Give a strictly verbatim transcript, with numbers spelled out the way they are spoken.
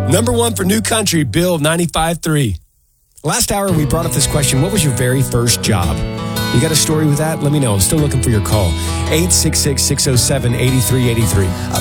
Number one for New Country, Bill ninety-five three. Last hour, we brought up this question. What was your very first job? You got a story with that? Let me know. I'm still looking for your call. eight six six, six oh seven, eight three eight three.